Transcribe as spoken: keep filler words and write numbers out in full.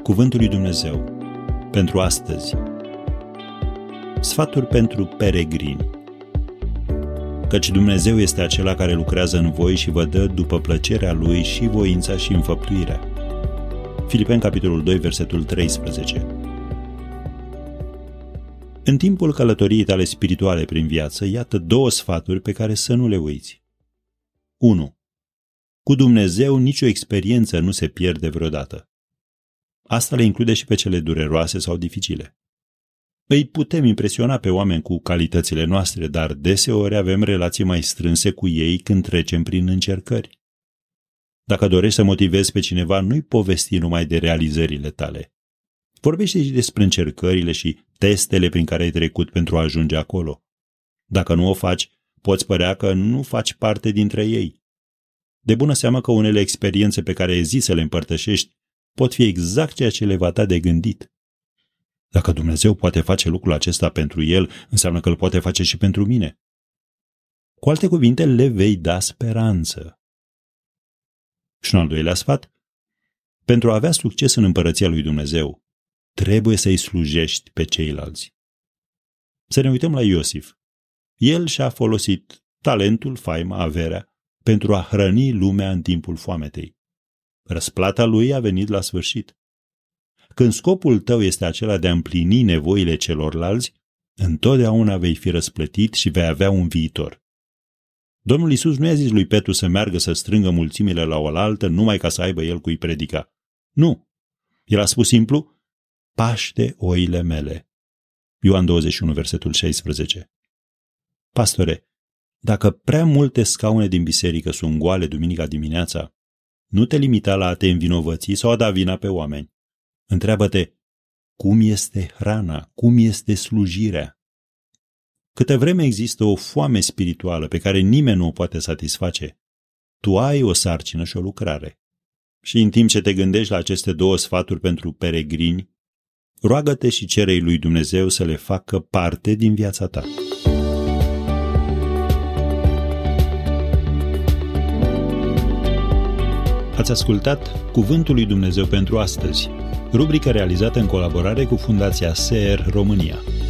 Cuvântul lui Dumnezeu pentru astăzi. Sfaturi pentru peregrini. Căci Dumnezeu este acela care lucrează în voi și vă dă după plăcerea Lui și voința și înfăptuirea. Filipeni, capitolul doi, versetul treisprezece. În timpul călătoriei tale spirituale prin viață, iată două sfaturi pe care să nu le uiți. unu. Cu Dumnezeu nicio experiență nu se pierde vreodată. Asta le include și pe cele dureroase sau dificile. Îi putem impresiona pe oameni cu calitățile noastre, dar deseori avem relații mai strânse cu ei când trecem prin încercări. Dacă dorești să motivezi pe cineva, nu-i povesti numai de realizările tale. Vorbește și despre încercările și testele prin care ai trecut pentru a ajunge acolo. Dacă nu o faci, poți părea că nu faci parte dintre ei. De bună seamă că unele experiențe pe care eziți să le împărtășești pot fi exact ceea ce le va da de gândit. Dacă Dumnezeu poate face lucrul acesta pentru el, înseamnă că îl poate face și pentru mine. Cu alte cuvinte, le vei da speranță. Și un al doilea sfat, pentru a avea succes în împărăția lui Dumnezeu, trebuie să-i slujești pe ceilalți. Să ne uităm la Iosif. El și-a folosit talentul, faima, averea, pentru a hrăni lumea în timpul foametei. Răsplata lui a venit la sfârșit. Când scopul tău este acela de a împlini nevoile celorlalți, întotdeauna vei fi răsplătit și vei avea un viitor. Domnul Iisus nu i-a zis lui Petru să meargă să strângă mulțimile la oaltă numai ca să aibă el cui predica. Nu. El a spus simplu, paște oile mele. Ioan douăzeci și unu, versetul șaisprezece. Pastore, dacă prea multe scaune din biserică sunt goale duminica dimineața, nu te limita la a te învinovăți sau a da vina pe oameni. Întreabă-te, cum este hrana, cum este slujirea? Câte vreme există o foame spirituală pe care nimeni nu o poate satisface, tu ai o sarcină și o lucrare. Și în timp ce te gândești la aceste două sfaturi pentru peregrini, roagă-te și cere-i lui Dumnezeu să le facă parte din viața ta. Ați ascultat Cuvântul lui Dumnezeu pentru astăzi, rubrică realizată în colaborare cu Fundația S E R România.